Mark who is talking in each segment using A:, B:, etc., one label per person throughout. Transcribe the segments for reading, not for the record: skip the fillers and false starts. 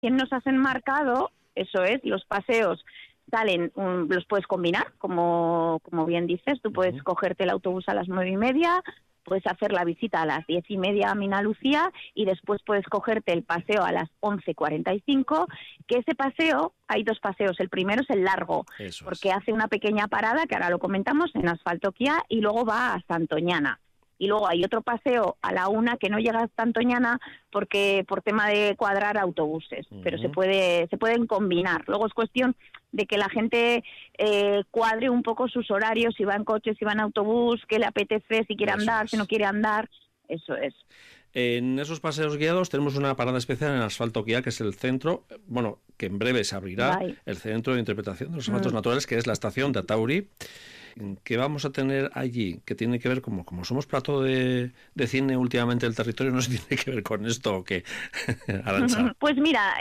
A: 100 nos has enmarcado, eso es, los paseos salen, los puedes combinar, como bien dices, tú puedes cogerte el autobús a las 9:30, puedes hacer la visita a las 10:30 a Mina Lucía y después puedes cogerte el paseo a las 11:45, que ese paseo, hay 2 paseos, el primero es el largo, porque hace una pequeña parada, que ahora lo comentamos, en Asfaltoquia y luego va a Santoñana. Y luego hay otro paseo a la 1 que no llega a Santoñana porque por tema de cuadrar autobuses, pero se pueden combinar. Luego es cuestión de que la gente cuadre un poco sus horarios, si va en coche, si va en autobús, qué le apetece, si quiere andar, si no quiere andar, eso es.
B: En esos paseos guiados tenemos una parada especial en Asfaltoquia, que es el centro, que en breve se abrirá, el Centro de Interpretación de los Asfaltos Naturales, que es la estación de Atauri. ¿Qué vamos a tener allí? Que tiene que ver, como somos plato de cine últimamente del territorio, no sé si tiene que ver con esto o qué, Arantxa.
A: Pues mira,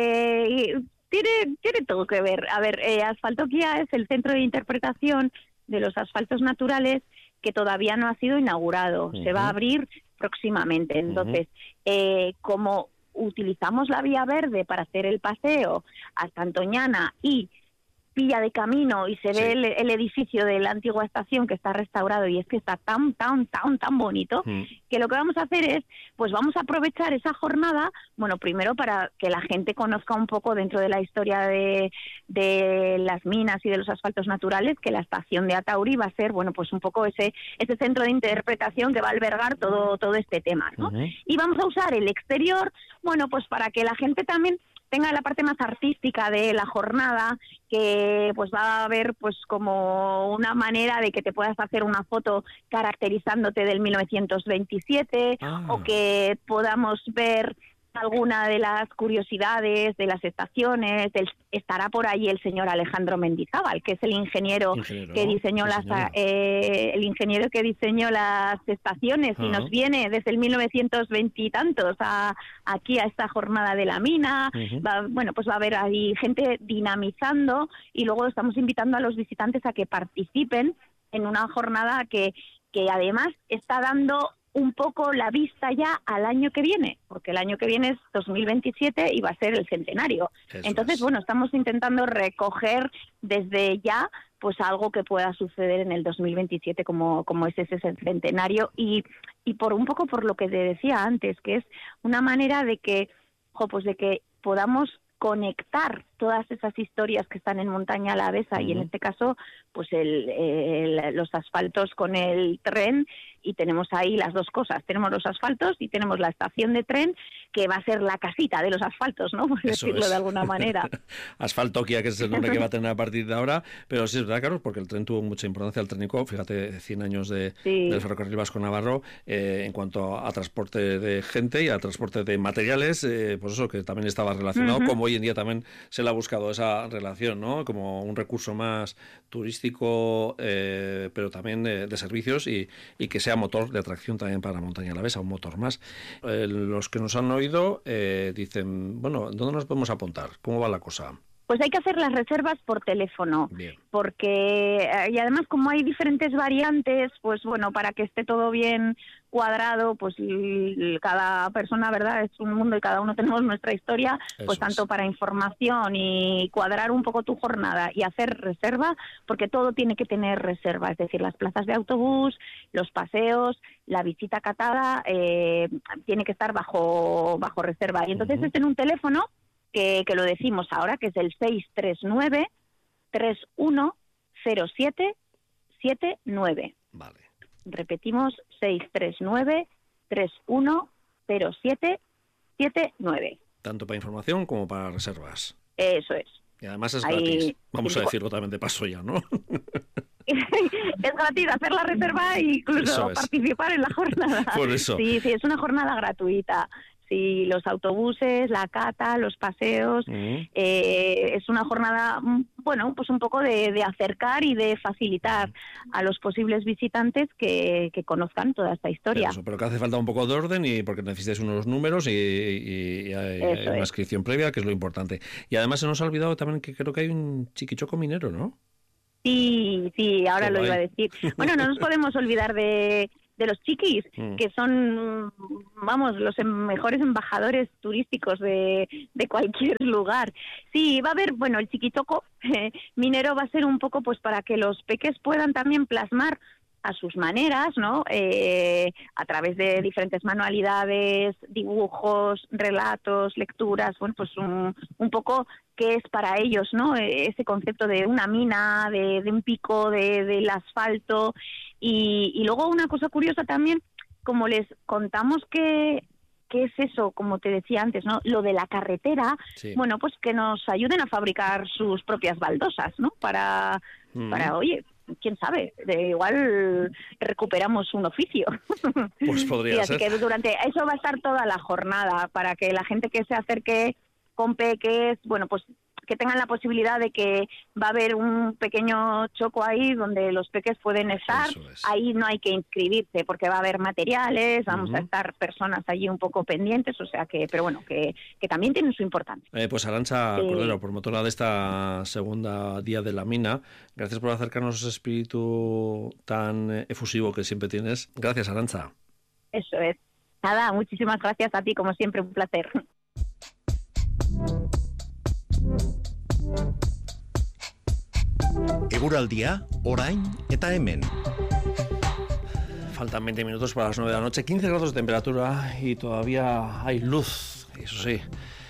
A: tiene todo que ver. A ver, Asfaltoquia es el centro de interpretación de los asfaltos naturales que todavía no ha sido inaugurado. Se va a abrir próximamente. Entonces, como utilizamos la vía verde para hacer el paseo hasta Antoñana y pilla de camino y se ve el edificio de la antigua estación que está restaurado y es que está tan bonito que lo que vamos a hacer es, pues vamos a aprovechar esa jornada, bueno, primero para que la gente conozca un poco dentro de la historia de las minas y de los asfaltos naturales, que la estación de Atauri va a ser, bueno, pues un poco ese centro de interpretación que va a albergar todo este tema, ¿no? Y vamos a usar el exterior, bueno, pues para que la gente también tenga la parte más artística de la jornada, que pues va a haber pues como una manera de que te puedas hacer una foto caracterizándote del 1927 o que podamos ver alguna de las curiosidades de las estaciones. Estará por ahí el señor Alejandro Mendizábal, que es el ingeniero que diseñó el ingeniero que diseñó las estaciones y nos viene desde el 1920 y tantos aquí a esta jornada de la mina. Pues va a haber ahí gente dinamizando y luego estamos invitando a los visitantes a que participen en una jornada que además está dando un poco la vista ya al año que viene, porque el año que viene es 2027 y va a ser el centenario. Entonces, bueno, estamos intentando recoger desde ya pues algo que pueda suceder en el 2027 como es ese centenario y por un poco por lo que te decía antes, que es una manera de que podamos conectar todas esas historias que están en Montaña Alavesa y en este caso pues los asfaltos con el tren, y tenemos ahí las dos cosas, tenemos los asfaltos y tenemos la estación de tren que va a ser la casita de los asfaltos, ¿no? Por decirlo de alguna manera.
B: Asfaltoquia, que es el nombre que va a tener a partir de ahora, pero sí es verdad, Carlos, porque el tren tuvo mucha importancia, el trénico, fíjate, 100 años del ferrocarril Vasco Navarro, en cuanto a transporte de gente y a transporte de materiales, pues eso, que también estaba relacionado, como hoy en día también se le ha buscado esa relación, ¿no? Como un recurso más turístico, pero también de servicios y que sea motor de atracción también para Montaña Alavesa, un motor más. Los que nos han oído dicen, bueno, ¿dónde nos podemos apuntar? ¿Cómo va la cosa?
A: Pues hay que hacer las reservas por teléfono, porque y además como hay diferentes variantes, pues bueno, para que esté todo bien cuadrado, pues cada persona, ¿verdad? Es un mundo y cada uno tenemos nuestra historia, pues tanto para información y cuadrar un poco tu jornada y hacer reserva, porque todo tiene que tener reserva, es decir, las plazas de autobús, los paseos, la visita catada, tiene que estar bajo reserva. Y entonces es en un teléfono que lo decimos ahora, que es el 639-310779.
B: Vale.
A: Repetimos, 639-310779.
B: Tanto para información como para reservas.
A: Eso es.
B: Y además es gratis. Vamos a decirlo también de paso ya, ¿no?
A: Es gratis hacer la reserva e incluso participar en la jornada.
B: Por eso.
A: Sí, es una jornada gratuita. Sí, los autobuses, la cata, los paseos, es una jornada, bueno, pues un poco de acercar y de facilitar a los posibles visitantes que conozcan toda esta historia.
B: Pero que hace falta un poco de orden y porque necesitáis unos números y hay una inscripción previa, que es lo importante. Y además se nos ha olvidado también que creo que hay un chiquichoco minero, ¿no?
A: Sí, ahora lo iba a decir. Bueno, no nos podemos olvidar de los chiquis, que son, vamos, los mejores embajadores turísticos de cualquier lugar. Sí, va a haber, bueno, el chiquitoco minero va a ser un poco pues para que los peques puedan también plasmar a sus maneras, ¿no? A través de diferentes manualidades, dibujos, relatos, lecturas, bueno, pues un poco qué es para ellos, ¿no? Ese concepto de una mina, de un pico, del asfalto. Y luego una cosa curiosa también, como les contamos que es eso, como te decía antes, ¿no? Lo de la carretera, sí. Bueno, pues que nos ayuden a fabricar sus propias baldosas, ¿no? Para oye, quién sabe, igual recuperamos un oficio.
B: Pues podría ser.
A: Así que durante eso va a estar toda la jornada, para que la gente que se acerque con peques, bueno, pues que tengan la posibilidad de que va a haber un pequeño choco ahí donde los peques pueden estar. Ahí no hay que inscribirse porque va a haber materiales, vamos a estar personas allí un poco pendientes, o sea que, pero bueno, que también tienen su importancia.
B: Pues Arantxa Cordero, promotora de esta segunda día de la mina, gracias por acercarnos ese espíritu tan efusivo que siempre tienes. Gracias, Arantxa.
A: Eso es. Nada, muchísimas gracias a ti, como siempre, un placer.
C: Eguraldia, orain eta hemen.
B: Faltan 20 minutos para las 9 de la noche, 15 grados de temperatura y todavía hay luz, eso sí,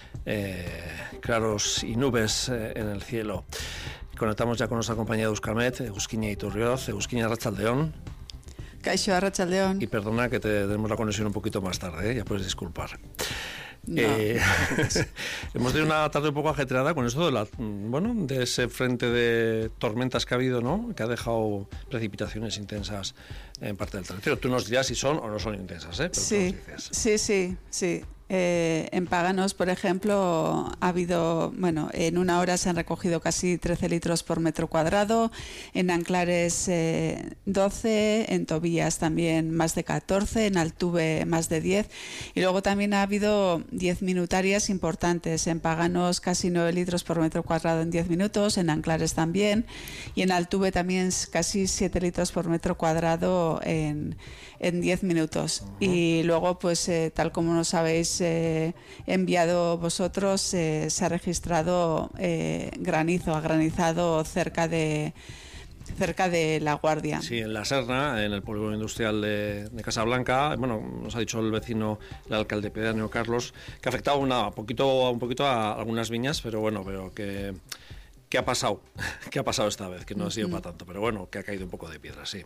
B: claros y nubes en el cielo. Conectamos ya con nuestra compañera de Euskalmet, Eguskiña Iturrioz. Eguskiña, arratsaldeon.
D: Kaixo, arratsaldeon.
B: Y perdona que tenemos la conexión un poquito más tarde, ya puedes disculpar.
D: No.
B: Hemos tenido una tarde un poco ajetreada con esto de ese frente de tormentas que ha habido, ¿no? Que ha dejado precipitaciones intensas en parte del territorio. Tú nos dirás si son o no son intensas, ¿eh? Pero
D: sí. En Páganos, por ejemplo, ha habido, en una hora se han recogido casi 13 litros por metro cuadrado, en Anclares 12, en Tobillas también más de 14, en Altuve más de 10, y luego también ha habido 10 minutarias importantes, en Páganos casi 9 litros por metro cuadrado en 10 minutos, en Anclares también, y en Altuve también casi 7 litros por metro cuadrado en 10 minutos. Y luego, pues tal como nos habéis enviado vosotros, se ha registrado granizo, ha granizado cerca de La Guardia.
B: Sí, en La Serna, en el polígono industrial de Casablanca. Bueno, nos ha dicho el vecino, el alcalde pedáneo Carlos, que ha afectado un poquito a algunas viñas, pero ¿qué ha pasado? ¿Qué ha pasado esta vez? Que no ha sido para tanto, pero bueno, que ha caído un poco de piedra, sí.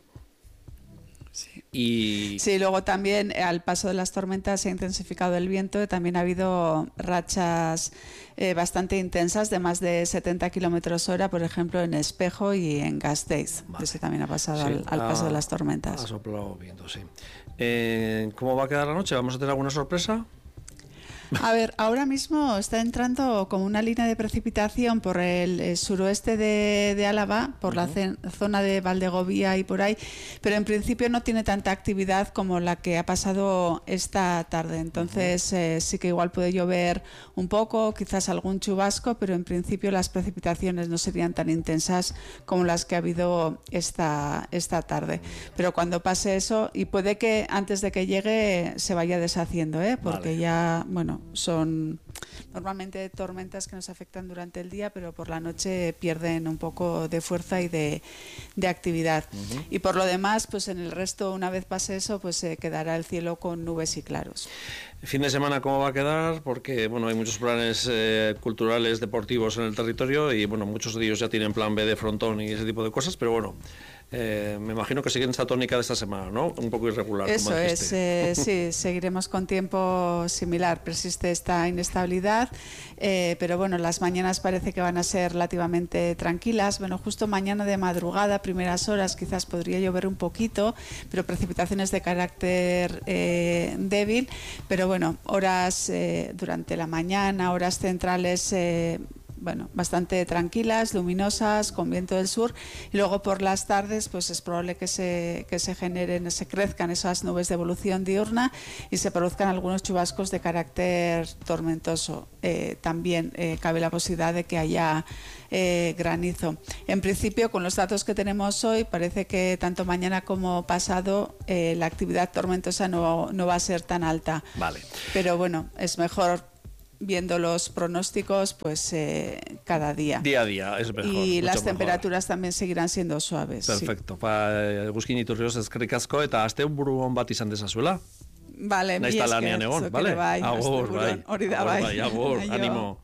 D: Sí, luego también al paso de las tormentas se ha intensificado el viento y también ha habido rachas bastante intensas de más de 70 kilómetros hora, por ejemplo en Espejo y en Gasteiz. Vale. Eso también ha pasado al paso de las tormentas.
B: Ha soplado viento, sí. ¿Cómo va a quedar la noche? ¿Vamos a tener alguna sorpresa?
D: A ver, ahora mismo está entrando como una línea de precipitación por el suroeste de Álava, por la zona de Valdegovía y por ahí, pero en principio no tiene tanta actividad como la que ha pasado esta tarde. Entonces sí que igual puede llover un poco, quizás algún chubasco, pero en principio las precipitaciones no serían tan intensas como las que ha habido esta tarde. Pero cuando pase eso, y puede que antes de que llegue se vaya deshaciendo, porque ya, son normalmente tormentas que nos afectan durante el día, pero por la noche pierden un poco de fuerza y de actividad. Y por lo demás, pues en el resto, una vez pase eso, pues se quedará el cielo con nubes y claros.
B: Fin de semana, ¿cómo va a quedar? Porque hay muchos planes culturales, deportivos en el territorio y muchos de ellos ya tienen plan B de frontón y ese tipo de cosas, pero me imagino que siguen esa tónica de esta semana, ¿no? Un poco irregular.
D: Eso es, sí, seguiremos con tiempo similar. Persiste esta inestabilidad, pero las mañanas parece que van a ser relativamente tranquilas. Justo mañana de madrugada, primeras horas, quizás podría llover un poquito, pero precipitaciones de carácter débil. Pero horas durante la mañana, horas centrales, bueno, bastante tranquilas, luminosas, con viento del sur, y luego por las tardes pues es probable que se crezcan esas nubes de evolución diurna y se produzcan algunos chubascos de carácter tormentoso. También cabe la posibilidad de que haya granizo. En principio, con los datos que tenemos hoy, parece que tanto mañana como pasado la actividad tormentosa no va a ser tan alta.
B: Vale.
D: Pero bueno, es mejor viendo los pronósticos pues cada día.
B: Día a día, es mejor.
D: Y las
B: mejor.
D: Temperaturas también seguirán siendo suaves.
B: Perfecto. Sí. Eguzkin Iturrioz eskerrik asko eta asteburu on bat izan dezazuela.
D: Vale,
B: naiz ta lanean egon, vale? Agur, bai.
D: Hori da, bai.
B: Agur, ánimo.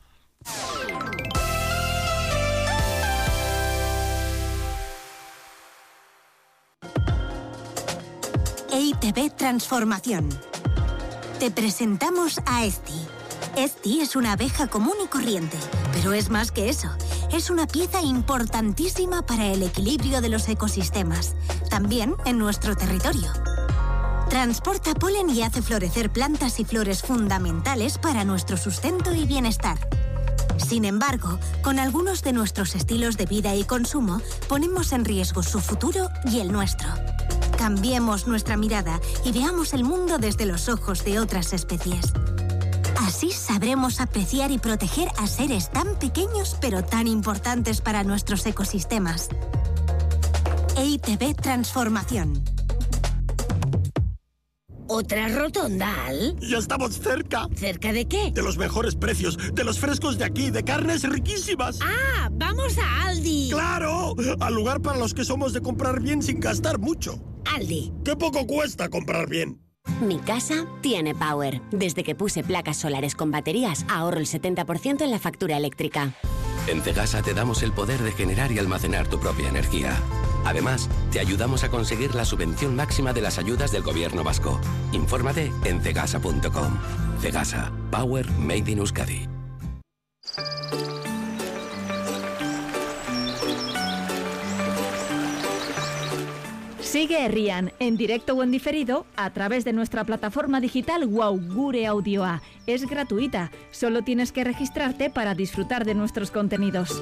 E: EITB Transformación. Te presentamos a Esti. Esti es una abeja común y corriente, pero es más que eso. Es una pieza importantísima para el equilibrio de los ecosistemas, también en nuestro territorio. Transporta polen y hace florecer plantas y flores fundamentales para nuestro sustento y bienestar. Sin embargo, con algunos de nuestros estilos de vida y consumo, ponemos en riesgo su futuro y el nuestro. Cambiemos nuestra mirada y veamos el mundo desde los ojos de otras especies. Así sabremos apreciar y proteger a seres tan pequeños pero tan importantes para nuestros ecosistemas. EITB Transformación.
F: ¿Otra rotonda, Al?
G: ¡Ya estamos cerca!
F: ¿Cerca de qué?
G: De los mejores precios, de los frescos de aquí, de carnes riquísimas.
F: ¡Ah! ¡Vamos a Aldi!
G: ¡Claro! Al lugar para los que somos de comprar bien sin gastar mucho.
F: Aldi.
G: ¡Qué poco cuesta comprar bien!
H: Mi casa tiene Power. Desde que puse placas solares con baterías, ahorro el 70% en la factura eléctrica.
I: En Cegasa te damos el poder de generar y almacenar tu propia energía. Además, te ayudamos a conseguir la subvención máxima de las ayudas del Gobierno vasco. Infórmate en cegasa.com. Cegasa. Power Made in Euskadi.
J: Sigue Herrian, en directo o en diferido, a través de nuestra plataforma digital Wow Gure Audioa. Es gratuita, solo tienes que registrarte para disfrutar de nuestros contenidos.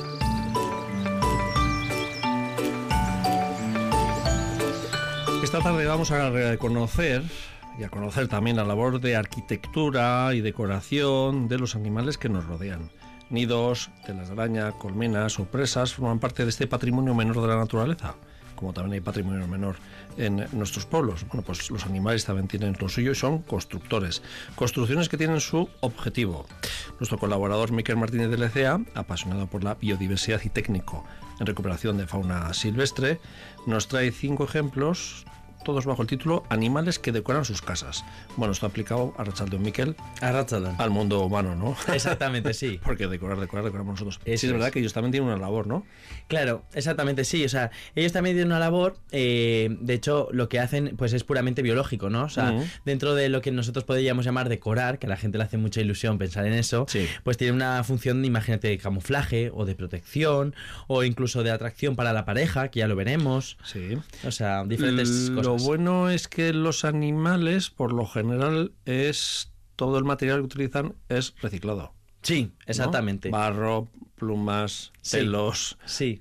B: Esta tarde vamos a reconocer y a conocer también la labor de arquitectura y decoración de los animales que nos rodean. Nidos, telas de araña, colmenas o presas forman parte de este patrimonio menor de la naturaleza, como también hay patrimonio menor en nuestros pueblos. Bueno, pues los animales también tienen lo suyo y son constructores. Construcciones que tienen su objetivo. Nuestro colaborador Miquel Martínez de Lecea, apasionado por la biodiversidad y técnico en recuperación de fauna silvestre, nos trae 5 ejemplos, todos bajo el título Animales que decoran sus casas. Bueno, esto aplicado a Arratsaldeon, Miquel.
K: Arratsaldeon.
B: Al mundo humano, ¿no?
K: Exactamente, sí.
B: Porque decoramos nosotros. Sí, es verdad que ellos también tienen una labor, ¿no?
K: Claro, exactamente, sí. O sea, ellos también tienen una labor, de hecho, lo que hacen pues es puramente biológico, ¿no? O sea, dentro de lo que nosotros podríamos llamar decorar, que a la gente le hace mucha ilusión pensar en eso, pues tiene una función, imagínate, de camuflaje o de protección o incluso de atracción para la pareja, que ya lo veremos.
B: Sí.
K: O sea, diferentes cosas.
B: Lo bueno es que los animales, por lo general, todo el material que utilizan es reciclado.
K: Sí, exactamente.
B: ¿No? Barro, plumas, pelos,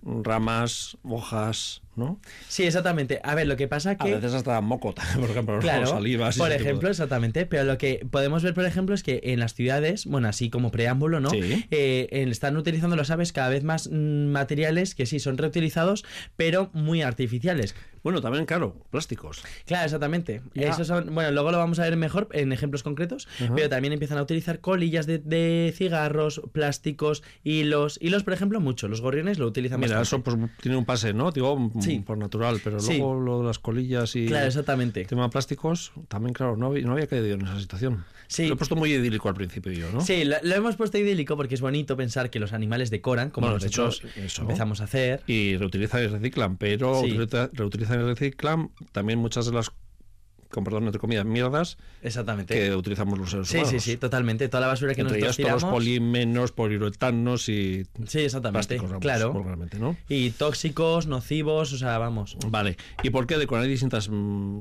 B: ramas, hojas, ¿no?
K: Sí, exactamente. A ver, lo que pasa que...
B: A veces hasta moco, por ejemplo,
K: claro,
B: salivas.
K: Por ejemplo, exactamente. Pero lo que podemos ver, por ejemplo, es que en las ciudades, bueno, así como preámbulo, ¿no? Sí. Están utilizando los aves cada vez más materiales que sí son reutilizados, pero muy artificiales.
B: Bueno, también, claro, plásticos.
K: Claro, exactamente. Esos son, bueno, luego lo vamos a ver mejor en ejemplos concretos, pero también empiezan a utilizar colillas de cigarros, plásticos, hilos, por ejemplo, mucho. Los gorriones lo utilizan bastante.
B: Mira, eso pues tiene un pase, ¿no? Digo, por natural, pero luego lo de las colillas y...
K: Claro, exactamente.
B: El tema de plásticos, también, claro, no había caído en esa situación.
K: Sí.
B: Lo he puesto muy idílico al principio yo, ¿no?
K: Sí, lo hemos puesto idílico porque es bonito pensar que los animales decoran, como nosotros empezamos a hacer.
B: Y reutilizan y reciclan, pero reutilizan y reciclan también muchas de las, con perdón, entre comillas, mierdas que utilizamos los seres humanos.
K: Sí, totalmente. Toda la basura que
B: entre
K: nosotros tiramos.
B: Todos los polímeros, poliuretanos y
K: plásticos, claro.
B: Vulgarmente, ¿no?
K: Y tóxicos, nocivos, o sea, vamos.
B: Vale. ¿Y por qué decorar? Hay distintas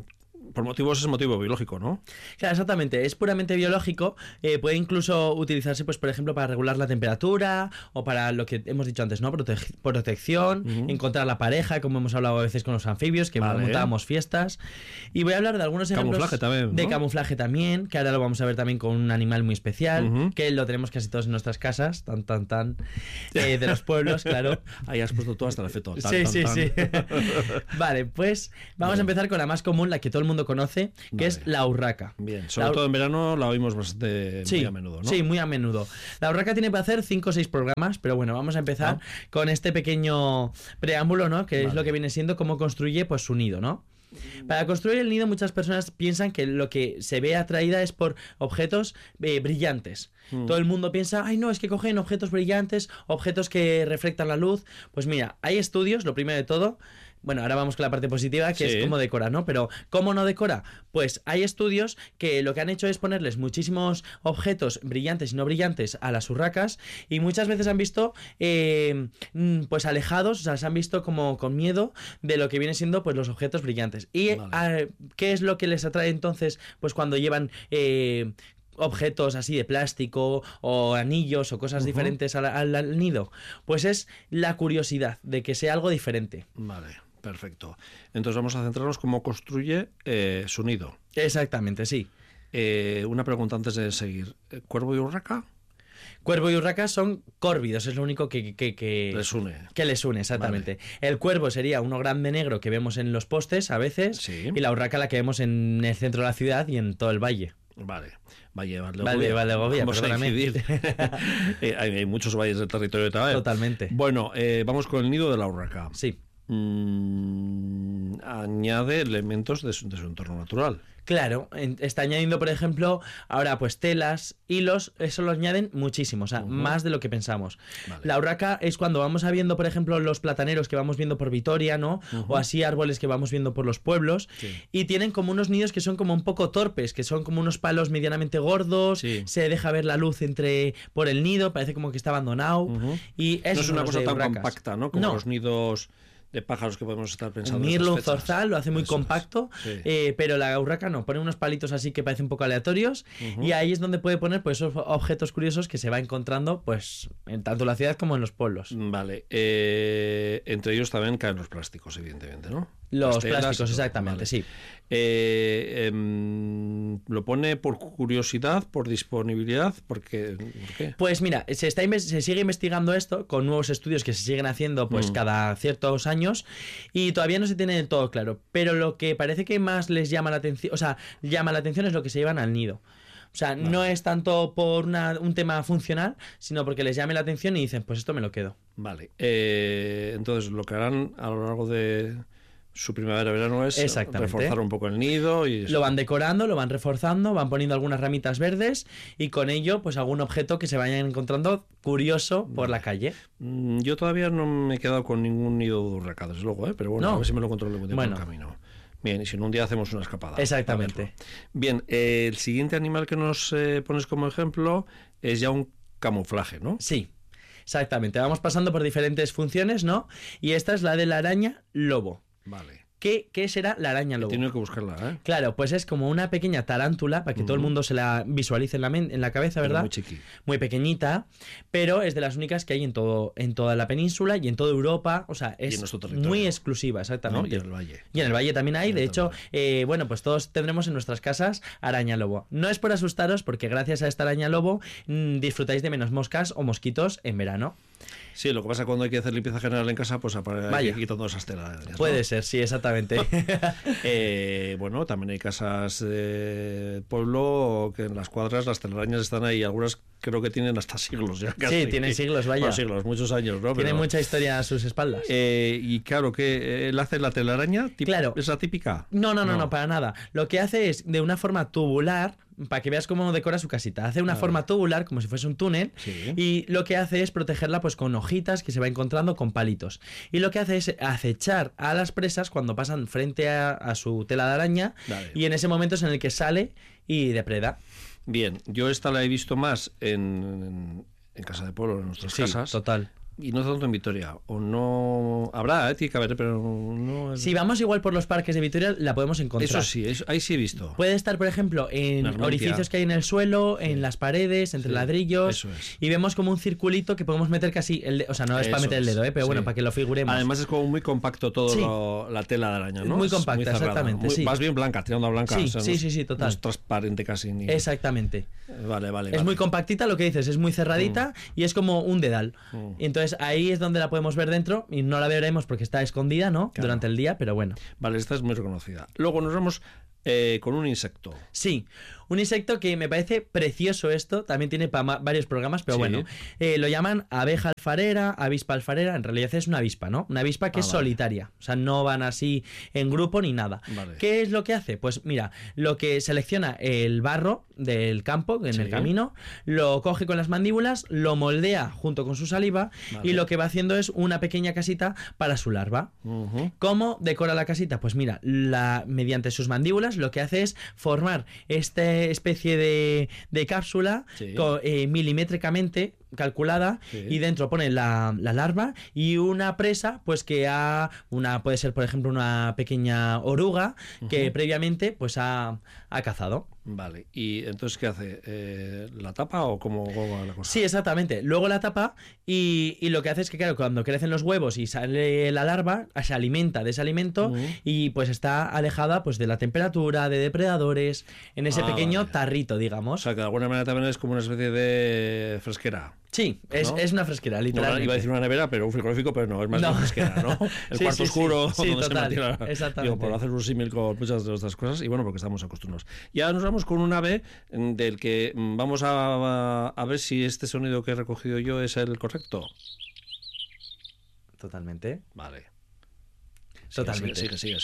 B: por motivos es motivo biológico, ¿no?
K: Claro, exactamente, es puramente biológico, puede incluso utilizarse, pues por ejemplo, para regular la temperatura o para lo que hemos dicho antes, ¿no? Protección, encontrar la pareja, como hemos hablado a veces con los anfibios, que montábamos fiestas. Y voy a hablar de algunos ejemplos
B: camuflaje también, ¿no?
K: De camuflaje también, que ahora lo vamos a ver también con un animal muy especial, que lo tenemos casi todos en nuestras casas, de los pueblos, claro.
B: Ahí has puesto todo hasta el efecto.
K: Sí. Vale, pues vamos a empezar con la más común, la que todo el mundo conoce, que es la urraca.
B: Bien, sobre todo en verano la oímos bastante muy a menudo, ¿no?
K: Sí, muy a menudo. La urraca tiene para hacer 5 o 6 programas, pero bueno, vamos a empezar con este pequeño preámbulo, ¿no? Que es lo que viene siendo cómo construye pues su nido, ¿no? Para construir el nido muchas personas piensan que lo que se ve atraída es por objetos brillantes. Todo el mundo piensa, ay no, es que cogen objetos brillantes, objetos que reflectan la luz. Pues mira, hay estudios, lo primero de todo. Bueno, ahora vamos con la parte positiva, que es cómo decora, ¿no? Pero, ¿cómo no decora? Pues hay estudios que lo que han hecho es ponerles muchísimos objetos brillantes y no brillantes a las urracas y muchas veces han visto, pues alejados, o sea, se han visto como con miedo de lo que viene siendo, pues, los objetos brillantes. Y, ¿qué es lo que les atrae entonces? Pues cuando llevan objetos así de plástico o anillos o cosas diferentes al nido. Pues es la curiosidad de que sea algo diferente.
B: Vale. Perfecto. Entonces vamos a centrarnos cómo construye su nido.
K: Exactamente, sí.
B: Una pregunta antes de seguir. ¿Cuervo y urraca?
K: Cuervo y urraca son córvidos, es lo único que
B: les une.
K: Que les une, exactamente. Vale. El cuervo sería uno grande negro que vemos en los postes a veces, y la urraca la que vemos en el centro de la ciudad y en todo el valle.
B: Vale. Valdegovía,
K: vamos a incidir.
B: Hay muchos valles del territorio de Taber.
K: Totalmente.
B: Bueno, vamos con el nido de la urraca.
K: Sí.
B: Añade elementos de su entorno natural.
K: Claro, está añadiendo, por ejemplo, ahora pues telas, hilos, eso lo añaden muchísimo, o sea, más de lo que pensamos. Vale. La urraca es cuando vamos viendo, por ejemplo, los plataneros que vamos viendo por Vitoria, ¿no? O así árboles que vamos viendo por los pueblos, y tienen como unos nidos que son como un poco torpes, que son como unos palos medianamente gordos, se deja ver la luz por el nido, parece como que está abandonado, y eso
B: no es una cosa tan
K: urracas.
B: compacta, ¿no? Como los nidos de pájaros que podemos estar pensando.
K: Un mirlo, un zorzal, lo hace muy compacto, pero la urraca no, pone unos palitos así que parecen un poco aleatorios, y ahí es donde puede poner pues esos objetos curiosos que se va encontrando pues en tanto en la ciudad como en los pueblos.
B: Vale, entre ellos también caen los plásticos, evidentemente, ¿no?
K: Los plásticos, exactamente, sí.
B: ¿Lo pone por curiosidad, por disponibilidad? ¿Por qué?
K: Pues mira, se sigue investigando esto con nuevos estudios que se siguen haciendo pues cada ciertos años y todavía no se tiene del todo claro. Pero lo que parece que más les llama la atención, es lo que se llevan al nido. O sea, no es tanto por un tema funcional, sino porque les llame la atención y dicen, pues esto me lo quedo.
B: Vale. Entonces, lo que harán a lo largo de su primavera-verano es reforzar un poco el nido y
K: lo van decorando, lo van reforzando, van poniendo algunas ramitas verdes y con ello pues algún objeto que se vayan encontrando curioso por la calle.
B: Yo todavía no me he quedado con ningún nido de urraca, desde luego, pero bueno, a ver si me lo controlo en el camino. Bien, y si no, un día hacemos una escapada.
K: Exactamente.
B: Bien, el siguiente animal que nos pones como ejemplo es ya un camuflaje, ¿no?
K: Sí. Exactamente, vamos pasando por diferentes funciones, ¿no? Y esta es la de la araña lobo.
B: Vale.
K: ¿Qué será la araña lobo?
B: Tengo que buscarla, ¿eh?
K: Claro, pues es como una pequeña tarántula, para que todo el mundo se la visualice en la cabeza, ¿verdad?
B: Muy chiqui.
K: Muy pequeñita, pero es de las únicas que hay en toda la península y en toda Europa, o sea, es muy exclusiva, exactamente.
B: ¿No? Y en el valle.
K: Y en el valle también hay, de hecho, bueno, pues todos tendremos en nuestras casas araña lobo. No es por asustaros, porque gracias a esta araña lobo disfrutáis de menos moscas o mosquitos en verano.
B: Sí, lo que pasa cuando hay que hacer limpieza general en casa, pues hay que ir quitando esas telas, ¿no?
K: Puede ser, sí, exactamente.
B: Bueno, también hay casas de pueblo que en las cuadras las telarañas están ahí, algunas creo que tienen hasta siglos ya casi.
K: Sí, tienen siglos, vaya.
B: Bueno, siglos, muchos años, ¿no?
K: Tienen mucha historia a sus espaldas.
B: Y claro, que él hace la telaraña,
K: claro.
B: ¿Es la típica?
K: No, para nada. Lo que hace es de una forma tubular, para que veas cómo decora su casita. Hace una forma tubular, como si fuese un túnel, y lo que hace es protegerla pues con hojitas que se va encontrando con palitos. Y lo que hace es acechar a las presas cuando pasan frente a su tela de araña, y en ese momento es en el que sale y depreda.
B: Bien, yo esta la he visto más en casa de pueblo, en nuestras casas.
K: Total.
B: y no tanto en Vitoria, o no habrá, tiene que haber, pero no es...
K: Si vamos igual por los parques de Vitoria, la podemos encontrar.
B: Eso sí, ahí sí he visto.
K: Puede estar, por ejemplo, en orificios que hay en el suelo, en las paredes, entre ladrillos, y vemos como un circulito que podemos meter casi o sea, no es para meter el dedo, pero bueno, para que lo figuremos.
B: Además es como muy compacto todo la tela de araña, ¿no?
K: Muy compacta, exactamente,
B: más bien blanca, tirando a blanca.
K: Sí,
B: o sea,
K: sí, total.
B: No es transparente casi ni...
K: Exactamente.
B: Vale.
K: Es muy compactita, lo que dices, es muy cerradita y es como un dedal. Y entonces ahí es donde la podemos ver dentro y no la veremos porque está escondida, ¿no? Claro. Durante el día, pero bueno.
B: Vale, esta es muy reconocida. Luego nos vamos con un insecto.
K: Sí, un insecto que me parece precioso esto, también tiene para varios programas, pero bueno, lo llaman abeja alfarera, avispa alfarera, en realidad es una avispa, ¿no? Una avispa que es solitaria, o sea, no van así en grupo ni nada. Vale. ¿Qué es lo que hace? Pues mira, lo que selecciona el barro del campo, en el camino, lo coge con las mandíbulas, lo moldea junto con su saliva y lo que va haciendo es una pequeña casita para su larva. ¿Cómo decora la casita? Pues mira, mediante sus mandíbulas lo que hace es formar esta especie de cápsula milimétricamente calculada y dentro pone la larva y una presa pues que puede ser por ejemplo una pequeña oruga que previamente pues ha cazado.
B: Vale, ¿y entonces qué hace? ¿La tapa o cómo va la cosa?
K: Sí, exactamente, luego la tapa y lo que hace es que claro, cuando crecen los huevos y sale la larva, se alimenta de ese alimento y pues está alejada pues de la temperatura, de depredadores, en ese pequeño tarrito, digamos.
B: O sea, que de alguna manera también es como una especie de fresquera.
K: Sí, es una fresquera, literalmente.
B: No, iba a decir una nevera, pero un frigorífico, pero no, es más una fresquera, ¿no? El cuarto oscuro, donde se mantiene
K: exactamente.
B: Digo, por hacer un símil con muchas de estas cosas, y bueno, porque estamos acostumbrados. Y ahora nos vamos con un ave del que vamos a ver si este sonido que he recogido yo es el correcto.
K: Totalmente.
B: Vale.
K: Totalmente.
B: Sigue.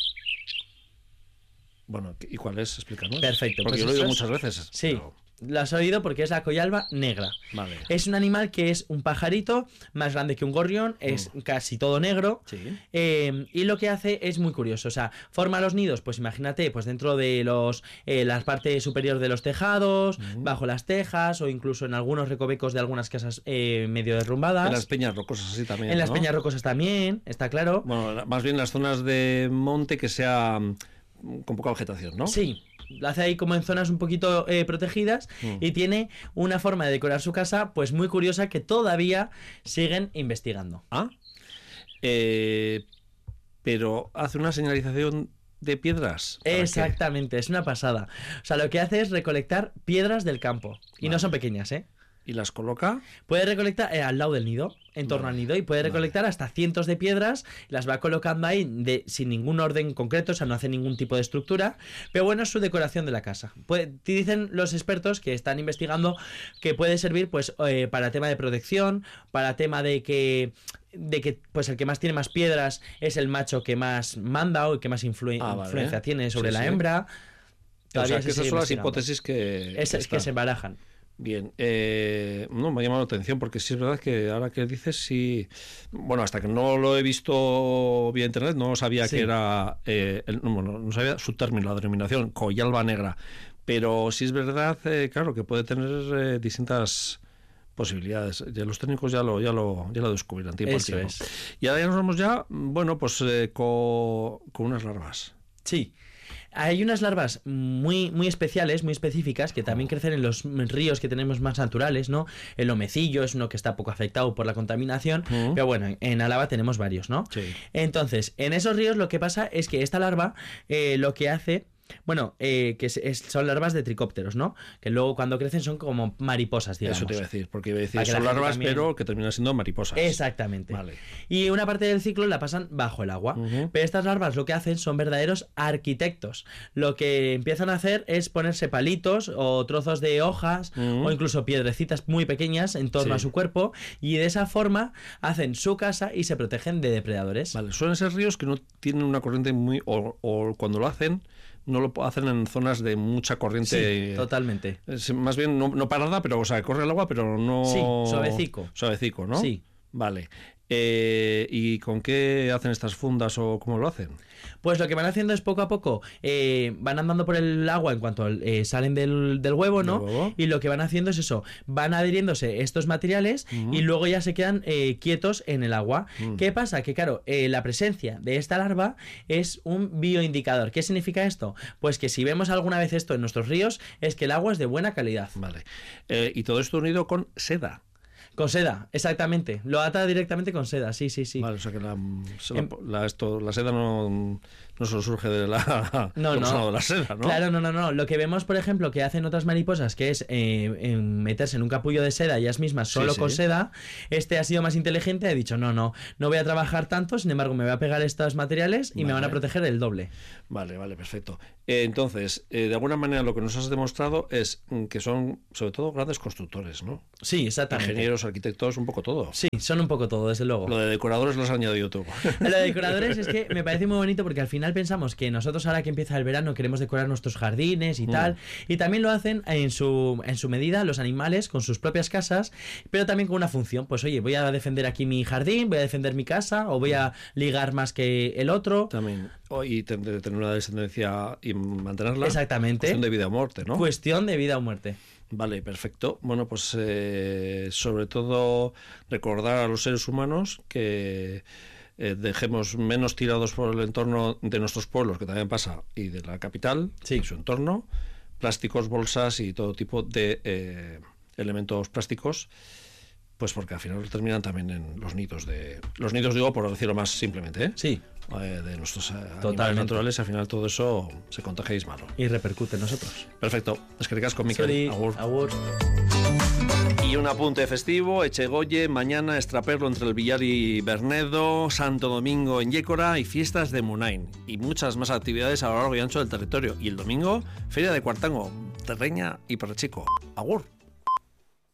B: Bueno, ¿y cuál es? Explícanos.
K: Perfecto.
B: Porque
K: pues
B: yo lo he oído muchas veces.
K: Sí. Pero... Lo has oído porque es la coyalba negra.
B: Vale.
K: Es un animal que es un pajarito más grande que un gorrión, es casi todo negro. Y lo que hace es muy curioso. O sea, forma los nidos, pues imagínate, pues dentro de las partes superiores de los tejados, bajo las tejas o incluso en algunos recovecos de algunas casas medio derrumbadas.
B: En las peñas rocosas así también.
K: En las peñas rocosas también, está claro.
B: Bueno, más bien las zonas de monte que sea con poca vegetación, ¿no?
K: Sí. Lo hace ahí como en zonas un poquito protegidas y tiene una forma de decorar su casa pues muy curiosa que todavía siguen investigando.
B: Pero hace una señalización de piedras.
K: Exactamente, es una pasada. O sea, lo que hace es recolectar piedras del campo y no son pequeñas, ¿eh?
B: ¿Y las coloca?
K: Puede recolectar al lado del nido, en torno al nido, y puede recolectar hasta cientos de piedras, las va colocando ahí sin ningún orden concreto, o sea, no hace ningún tipo de estructura, pero bueno, es su decoración de la casa. Dicen los expertos que están investigando que puede servir pues para tema de protección, para tema de que pues el que más tiene más piedras es el macho que más manda o el que más influencia tiene sobre la hembra.
B: O sea, que esas son las hipótesis que
K: se barajan.
B: Bien, no me ha llamado la atención porque sí es verdad que ahora que dices sí, bueno, hasta que no lo he visto vía internet no sabía que era, no sabía su término, la denominación, coyalba negra, pero sí es verdad, claro, que puede tener distintas posibilidades. Ya los técnicos ya lo descubrirán tiempo al tiempo. Y ahora ya nos vamos bueno, pues con unas larvas.
K: Sí. Hay unas larvas muy, muy especiales, muy específicas, que también crecen en los ríos que tenemos más naturales, ¿no? El omecillo es uno que está poco afectado por la contaminación, pero bueno, en Álava tenemos varios, ¿no?
B: Sí.
K: Entonces, en esos ríos lo que pasa es que esta larva lo que hace... Bueno, son larvas de tricópteros, ¿no? Que luego cuando crecen son como mariposas, digamos.
B: Eso te iba a decir, porque iba a decir son larvas, también... pero que terminan siendo mariposas.
K: Exactamente.
B: Vale.
K: Y una parte del ciclo la pasan bajo el agua. Pero estas larvas lo que hacen son verdaderos arquitectos. Lo que empiezan a hacer es ponerse palitos o trozos de hojas o incluso piedrecitas muy pequeñas en torno a su cuerpo y de esa forma hacen su casa y se protegen de depredadores.
B: Vale, suelen ser ríos que no tienen una corriente muy... o cuando lo hacen... No lo hacen en zonas de mucha corriente.
K: Sí, totalmente.
B: Más bien no parada, pero o sea, corre el agua, pero no...
K: Sí, suavecico.
B: Suavecico, ¿no?
K: Sí.
B: Vale. ¿Y con qué hacen estas fundas o cómo lo hacen?
K: Pues lo que van haciendo es poco a poco, van andando por el agua en cuanto salen del huevo, ¿no? Y lo que van haciendo es eso, van adhiriéndose estos materiales y luego ya se quedan quietos en el agua. ¿Qué pasa? Que claro, la presencia de esta larva es un bioindicador. ¿Qué significa esto? Pues que si vemos alguna vez esto en nuestros ríos, es que el agua es de buena calidad.
B: Vale. Y todo esto unido con seda.
K: Con seda, exactamente. Lo ata directamente con seda, sí.
B: Vale, o sea que la seda no solo surge de la seda, ¿no?
K: Claro, no. Lo que vemos, por ejemplo, que hacen otras mariposas, que es meterse en un capullo de seda ellas mismas solo con seda, ha sido más inteligente, ha dicho, no voy a trabajar tanto, sin embargo me voy a pegar estos materiales y me van a proteger el doble.
B: Vale, perfecto. Entonces, de alguna manera lo que nos has demostrado es que son, sobre todo, grandes constructores, ¿no?
K: Sí, exactamente.
B: Ingenieros, arquitectos, un poco todo.
K: Sí, son un poco todo, desde luego.
B: Lo de decoradores lo has añadido tú.
K: Lo de decoradores es que me parece muy bonito porque al final pensamos que nosotros ahora que empieza el verano queremos decorar nuestros jardines y tal, y también lo hacen en su medida los animales con sus propias casas, pero también con una función. Pues oye, voy a defender aquí mi jardín, voy a defender mi casa, o voy a ligar más que el otro.
B: También. Y tener una descendencia y mantenerla.
K: Exactamente.
B: Cuestión de vida o muerte, ¿no?
K: Cuestión de vida o muerte.
B: Vale, perfecto. Bueno, pues sobre todo recordar a los seres humanos que dejemos menos tirados por el entorno de nuestros pueblos, que también pasa, y de la capital, y su entorno, plásticos, bolsas y todo tipo de elementos plásticos, pues porque al final terminan también en los nidos digo, por decirlo más simplemente, ¿eh?
K: Sí.
B: De nuestros animales naturales, al final todo eso se contagia y es malo.
K: Y repercute en nosotros.
B: Perfecto. Eskerrik asko, Mikel.
K: Agur.
B: Y un apunte festivo, Echegoye, mañana extraperlo entre el Villar y Bernedo, Santo Domingo en Yécora y fiestas de Munain. Y muchas más actividades a lo largo y ancho del territorio. Y el domingo, Feria de Cuartango, Terreña y Perrechico. Agur.